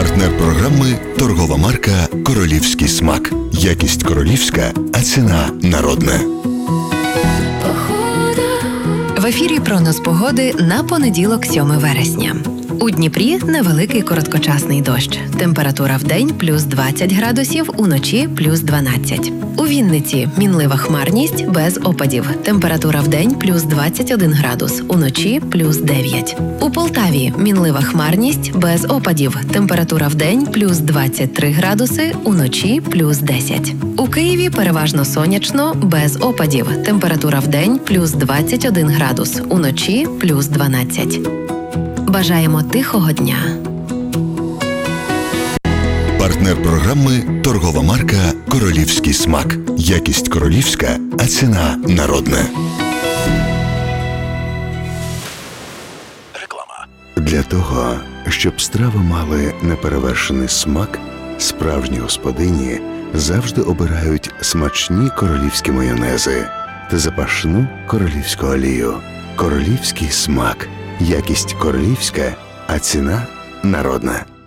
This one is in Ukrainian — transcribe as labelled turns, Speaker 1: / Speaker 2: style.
Speaker 1: Партнер програми – торгова марка «Королівський смак». Якість королівська, а ціна народна.
Speaker 2: В ефірі прогноз погоди на понеділок, 7 вересня. У Дніпрі невеликий короткочасний дощ. Температура вдень плюс 20 градусів, уночі плюс 12. У Вінниці мінлива хмарність без опадів. Температура вдень плюс 21 градус, уночі плюс 9. У Полтаві мінлива хмарність без опадів. Температура вдень плюс 23 градуси, уночі плюс 10. У Києві переважно сонячно, без опадів. Температура вдень плюс 21 градус, уночі плюс 12. Бажаємо тихого дня.
Speaker 1: Партнер програми – торгова марка «Королівський смак». Якість королівська, а ціна народна.
Speaker 3: Реклама.
Speaker 1: Для того, щоб страви мали неперевершений смак, справжні господині завжди обирають смачні королівські майонези та запашну королівську олію. Королівський смак. Якість королівська, а ціна народна.